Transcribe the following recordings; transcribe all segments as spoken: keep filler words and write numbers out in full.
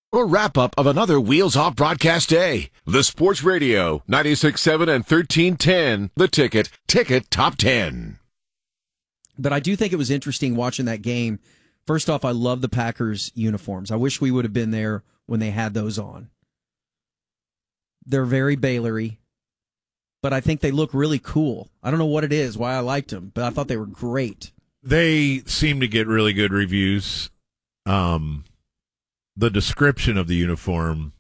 or wrap-up of another Wheels Off broadcast day. The Sports Radio, ninety-six point seven and thirteen ten. The Ticket, Ticket Top ten. But I do think it was interesting watching that game. First off, I love the Packers uniforms. I wish we would have been there when they had those on. They're very Baylery, but I think they look really cool. I don't know what it is, why I liked them, but I thought they were great. They seem to get really good reviews. Um, the description of the uniform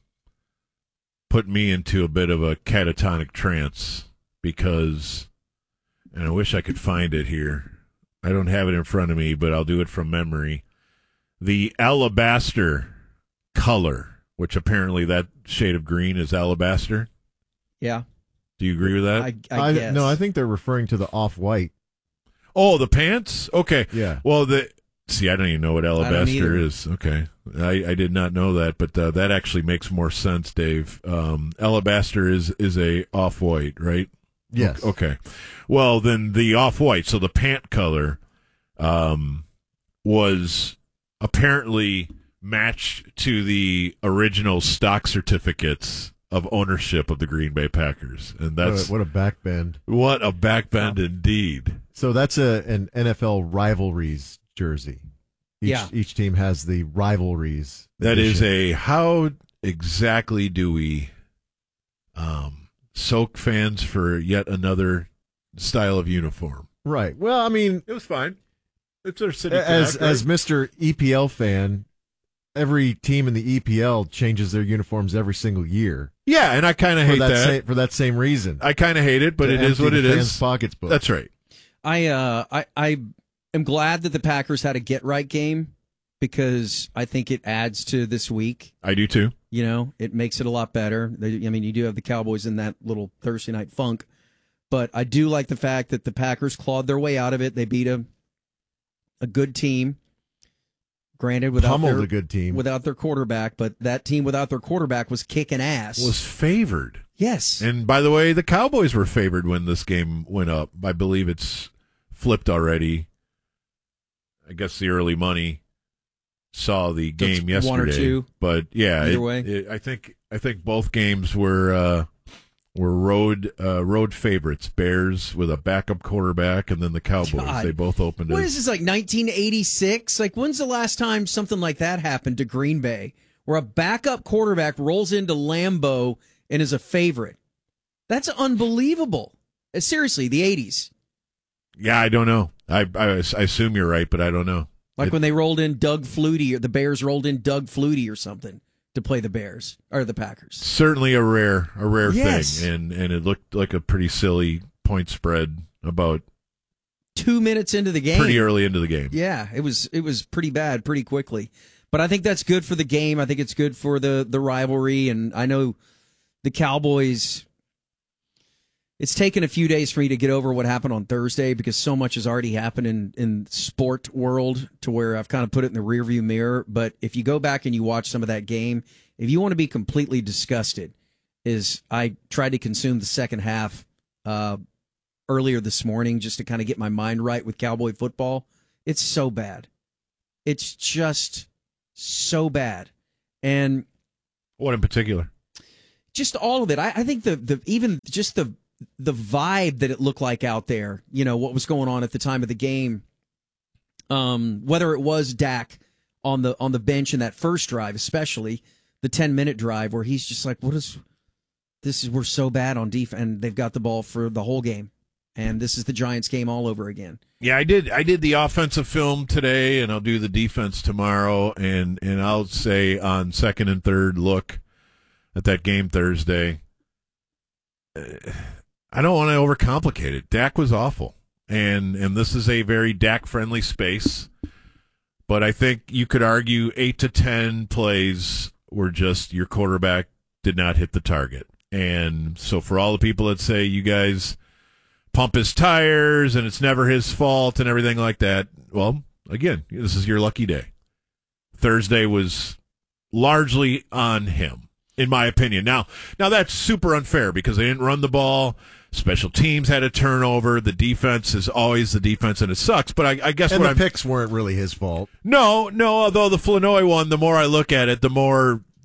put me into a bit of a catatonic trance because, and I wish I could find it here. I don't have it in front of me, but I'll do it from memory. The alabaster color, which apparently that shade of green is alabaster. Yeah. Do you agree with that? I, I, I guess. No, I think they're referring to the off-white. Oh, the pants? Okay. Yeah. Well, the see, I don't even know what alabaster is. Okay. I, I did not know that, but uh, that actually makes more sense, Dave. Um, alabaster is, is a off-white, right? Yes. Okay. Well, then the off-white, so the pant color um, was apparently matched to the original stock certificates of ownership of the Green Bay Packers. And that's what a, what a backbend. What a backbend wow. indeed. So that's a an N F L rivalries jersey. Each, yeah. Each team has the rivalries. That edition. is a, how exactly do we um, soak fans for yet another style of uniform? Right. Well, I mean, it was fine. It's our city. As connect, right? as Mister E P L fan, every team in the E P L changes their uniforms every single year. Yeah, and I kind of hate that, that sa- for that same reason. I kind of hate it, but it is what it is. Pockets book. That's right. I uh I I am glad that the Packers had a get right game because I think it adds to this week. I do too. You know, it makes it a lot better. They, I mean, you do have the Cowboys in that little Thursday night funk, but I do like the fact that the Packers clawed their way out of it. They beat a a good team. Granted, without pummeled their, a good team without their quarterback, but that team without their quarterback was kicking ass. Was favored. Yes. And by the way, the Cowboys were favored when this game went up. I believe it's flipped already. I guess the early money saw the game That's yesterday. One or two. But yeah, either it, way, it, I think I think both games were uh, were road uh, road favorites. Bears with a backup quarterback, and then the Cowboys. God. They both opened. What as, is this, like nineteen eighty-six? Like, when's the last time something like that happened to Green Bay, where a backup quarterback rolls into Lambeau and is a favorite? That's unbelievable. Seriously, the eighties. Yeah, I don't know. I, I, I assume you're right, but I don't know. Like it, when they rolled in Doug Flutie, or the Bears rolled in Doug Flutie or something to play the Bears or the Packers. Certainly a rare, a rare yes. thing, and and it looked like a pretty silly point spread about two minutes into the game, pretty early into the game. Yeah, it was it was pretty bad, pretty quickly. But I think that's good for the game. I think it's good for the the rivalry, and I know the Cowboys. It's taken a few days for me to get over what happened on Thursday because so much has already happened in, in sport world to where I've kind of put it in the rearview mirror. But if you go back and you watch some of that game, if you want to be completely disgusted, is I tried to consume the second half uh, earlier this morning just to kind of get my mind right with Cowboy football. It's so bad. It's just so bad. And what in particular? Just all of it. I, I think the the even just the the vibe that it looked like out there, you know, what was going on at the time of the game, um, whether it was Dak on the on the bench in that first drive, especially the ten-minute drive where he's just like, what is this? Is we're so bad on defense, and they've got the ball for the whole game, and this is the Giants game all over again. Yeah, I did I did the offensive film today, and I'll do the defense tomorrow, and, and I'll say on second and third look at that game Thursday, uh, I don't want to overcomplicate it. Dak was awful, and and this is a very Dak-friendly space. But I think you could argue eight to ten plays were just your quarterback did not hit the target. And so for all the people that say you guys pump his tires and it's never his fault and everything like that, well, again, this is your lucky day. Thursday was largely on him, in my opinion. Now, now that's super unfair because they didn't run the ball. Special teams had a turnover. The defense is always the defense, and it sucks. But I, I guess and what the I'm, picks weren't really his fault. No, no. Although the Flournoy one, the more I look at it, the more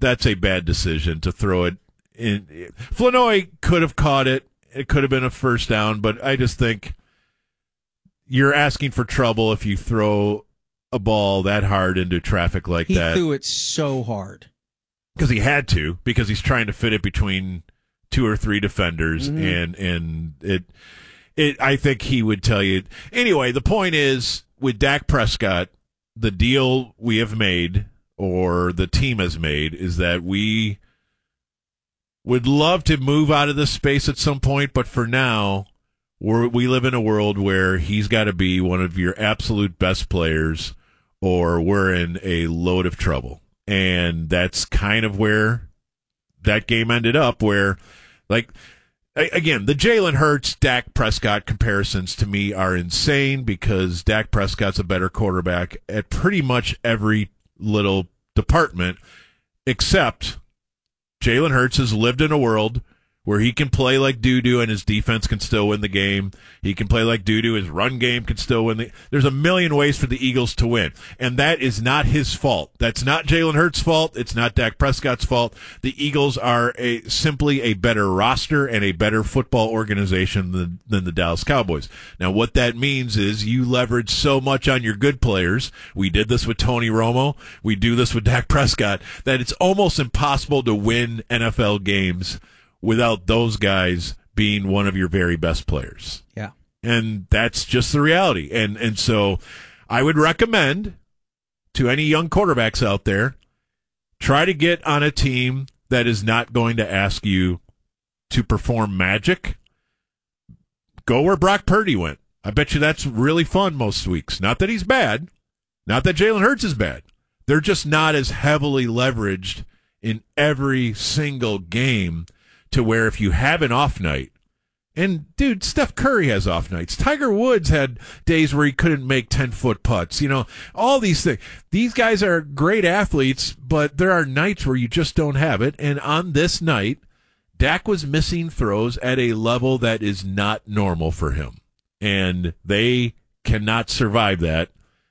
that's a bad decision to throw it in. Flournoy could have caught it. It could have been a first down, but I just think you're asking for trouble if you throw a ball that hard into traffic like he that. He threw it so hard. Because he had to, because he's trying to fit it between two or three defenders, mm-hmm. and and it it I think he would tell you. Anyway, the point is, with Dak Prescott, the deal we have made, or the team has made, is that we would love to move out of this space at some point, but for now, we're, we live in a world where he's got to be one of your absolute best players, or we're in a load of trouble. And that's kind of where that game ended up, where, like, again, the Jalen Hurts, Dak Prescott comparisons to me are insane, because Dak Prescott's a better quarterback at pretty much every little department, except Jalen Hurts has lived in a world where he can play like doo-doo and his defense can still win the game. He can play like doo-doo, his run game can still win the There's a million ways for the Eagles to win, and that is not his fault. That's not Jalen Hurts' fault. It's not Dak Prescott's fault. The Eagles are a simply a better roster and a better football organization than, than the Dallas Cowboys. Now, what that means is you leverage so much on your good players. We did this with Tony Romo. We do this with Dak Prescott, that it's almost impossible to win N F L games without those guys being one of your very best players. Yeah. And that's just the reality. And and so I would recommend to any young quarterbacks out there, try to get on a team that is not going to ask you to perform magic. Go where Brock Purdy went. I bet you that's really fun most weeks. Not that he's bad. Not that Jalen Hurts is bad. They're just not as heavily leveraged in every single game, to where if you have an off night, and dude, Steph Curry has off nights. Tiger Woods had days where he couldn't make ten-foot putts. You know, all these things. These guys are great athletes, but there are nights where you just don't have it. And on this night, Dak was missing throws at a level that is not normal for him. And they cannot survive that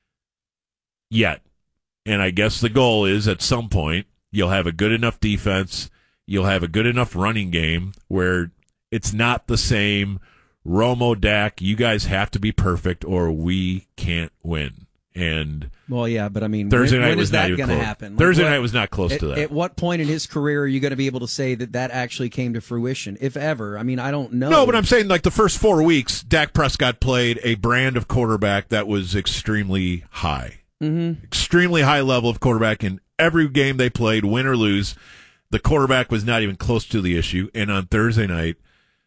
yet. And I guess the goal is, at some point, you'll have a good enough defense, you'll have a good enough running game where it's not the same Romo, Dak, you guys have to be perfect or we can't win. And well, yeah, but I mean, Thursday when, night when was is that going to happen? Like, Thursday what, night was not close at, to that. At what point in his career are you going to be able to say that that actually came to fruition, if ever? I mean, I don't know. No, but I'm saying, like, the first four weeks, Dak Prescott played a brand of quarterback that was extremely high. Mm-hmm. Extremely high level of quarterback in every game they played, win or lose. The quarterback was not even close to the issue, and on Thursday night,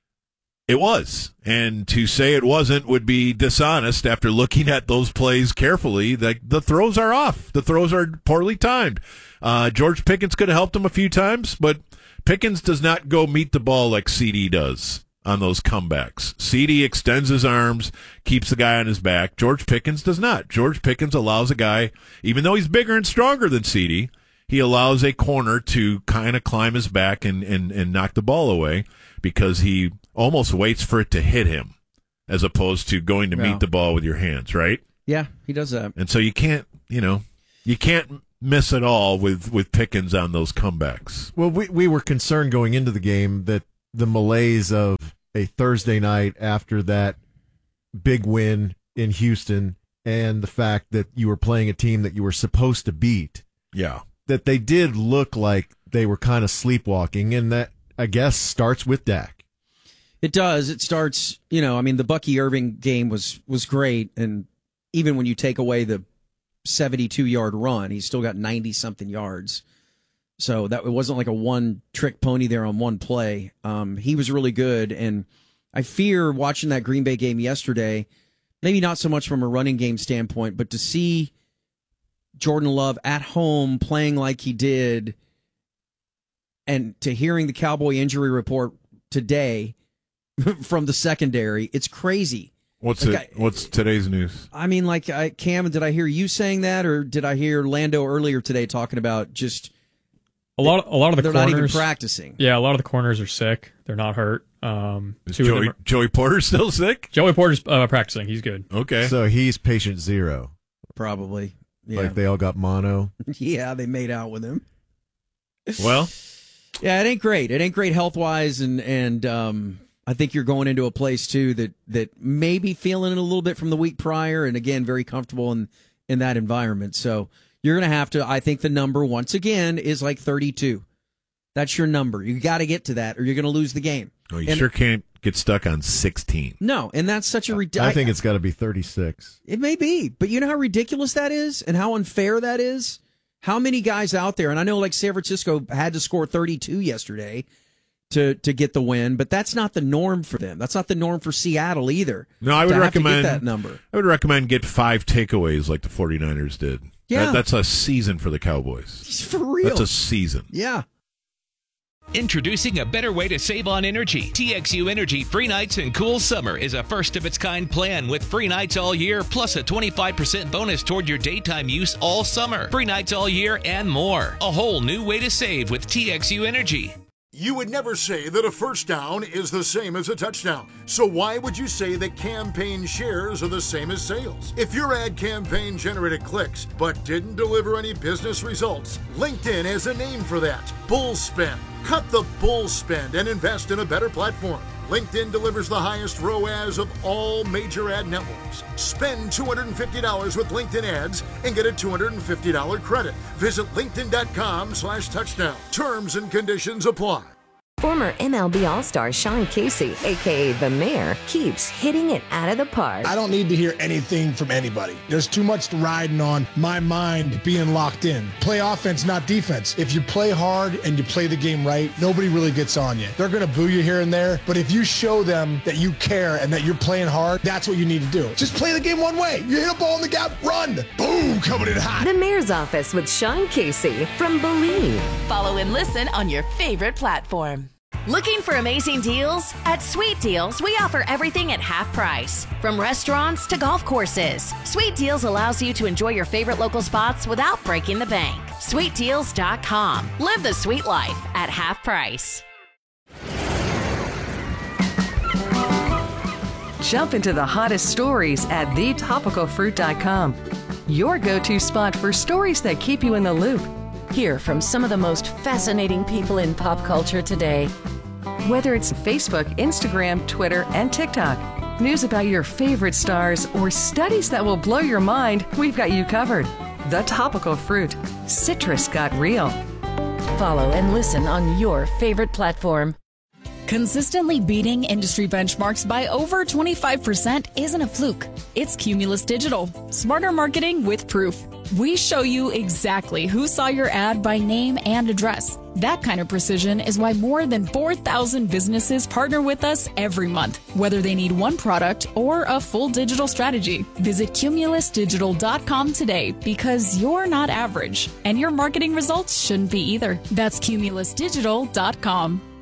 it was. And to say it wasn't would be dishonest after looking at those plays carefully. The, the throws are off. The throws are poorly timed. Uh, George Pickens could have helped him a few times, but Pickens does not go meet the ball like C D does on those comebacks. C D extends his arms, keeps the guy on his back. George Pickens does not. George Pickens allows a guy, even though he's bigger and stronger than C D, he allows a corner to kind of climb his back and, and, and knock the ball away, because he almost waits for it to hit him as opposed to going to yeah. meet the ball with your hands, right? Yeah, he does that. And so you can't, you know, you can't miss it all with, with Pickens on those comebacks. Well, we, we were concerned going into the game that the malaise of a Thursday night after that big win in Houston, and the fact that you were playing a team that you were supposed to beat, Yeah. that they did look like they were kind of sleepwalking, and that, I guess, starts with Dak. It does. It starts, you know, I mean, the Bucky Irving game was was great, and even when you take away the seventy-two-yard run, he's still got ninety-something yards. So that it wasn't like a one-trick pony there on one play. Um, he was really good, and I fear watching that Green Bay game yesterday, maybe not so much from a running game standpoint, but to see Jordan Love at home playing like he did, and to hearing the Cowboy injury report today from the secondary, it's crazy. What's like it? I, what's today's news? I mean, like, I, Cam, did I hear you saying that, or did I hear Lando earlier today talking about just a lot? A lot of the they're corners, not even practicing. Yeah, a lot of the corners are sick. They're not hurt. Um, Is Joey, are, Joey Porter still sick? Joey Porter's uh, practicing. He's good. Okay, so he's patient zero, probably. Yeah. Like they all got mono. Yeah, they made out with him. Well, yeah, it ain't great. It ain't great health wise, and and um, I think you're going into a place too that that may be feeling it a little bit from the week prior, and again, very comfortable in in that environment. So you're going to have to. I think the number once again is like thirty-two. That's your number. You got to get to that, or you're going to lose the game. Oh, you and, sure can't get stuck on sixteen. No, and that's such a ridiculous. I think it's got to be thirty-six. It may be, but you know how ridiculous that is, and how unfair that is. How many guys out there, and I know like San Francisco had to score thirty-two yesterday to to get the win, but that's not the norm for them. That's not the norm for Seattle either. No, I would to have to recommend get that number. I would recommend get five takeaways like the 49ers did. Yeah. That, that's a season for the Cowboys. For real. That's a season. Yeah. Introducing a better way to save on energy. T X U Energy Free Nights and Cool Summer is a first-of-its-kind plan with free nights all year, plus a twenty-five percent bonus toward your daytime use all summer. Free nights all year and more. A whole new way to save with T X U Energy. You would never say that a first down is the same as a touchdown. So why would you say that campaign shares are the same as sales? If your ad campaign generated clicks but didn't deliver any business results, LinkedIn has a name for that. Bull spend. Cut the bull spend and invest in a better platform. LinkedIn delivers the highest R O A S of all major ad networks. Spend two hundred fifty dollars with LinkedIn ads and get a two hundred fifty dollars credit. Visit linkedin.com slash touchdown. Terms and conditions apply. Former M L B All-Star Sean Casey, a k a. The Mayor, keeps hitting it out of the park. I don't need to hear anything from anybody. There's too much riding on my mind being locked in. Play offense, not defense. If you play hard and you play the game right, nobody really gets on you. They're going to boo you here and there, but if you show them that you care and that you're playing hard, that's what you need to do. Just play the game one way. You hit a ball in the gap, run. Boom, coming in hot. The Mayor's Office with Sean Casey from Believe. Follow and listen on your favorite platform. Looking for amazing deals? At Sweet Deals, we offer everything at half price. From restaurants to golf courses, Sweet Deals allows you to enjoy your favorite local spots without breaking the bank. sweet deals dot com. Live the sweet life at half price. Jump into the hottest stories at the topical fruit dot com. Your go-to spot for stories that keep you in the loop. Hear from some of the most fascinating people in pop culture today. Whether it's Facebook, Instagram, Twitter, and TikTok, news about your favorite stars, or studies that will blow your mind, we've got you covered. The Topical Fruit. Citrus got real. Follow and listen on your favorite platform. Consistently beating industry benchmarks by over twenty-five percent isn't a fluke. It's Cumulus Digital. Smarter marketing with proof. We show you exactly who saw your ad by name and address. That kind of precision is why more than four thousand businesses partner with us every month, whether they need one product or a full digital strategy. Visit cumulus digital dot com today, because you're not average, and your marketing results shouldn't be either. That's cumulus digital dot com.